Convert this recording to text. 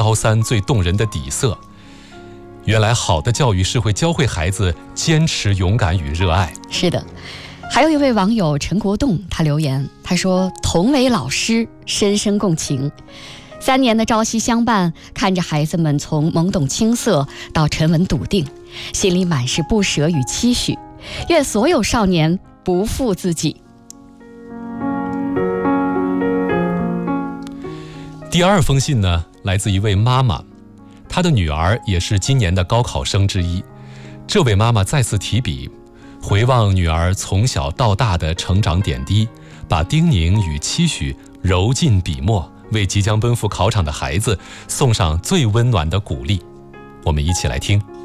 高三最动人的底色。原来好的教育是会教会孩子坚持、勇敢与热爱。 是的。还有一位网友陈国栋，他留言，他说同为老师，深深共情。3年的朝夕相伴，看着孩子们从懵懂青涩到沉稳笃定，心里满是不舍与期许。愿所有少年不负自己。 第2封信呢，来自一位妈妈，她的女儿也是今年的高考生之一。这位妈妈再次提笔，回望女儿从小到大的成长点滴，把叮咛与期许揉进笔墨，为即将奔赴考场的孩子送上最温暖的鼓励。我们一起来听。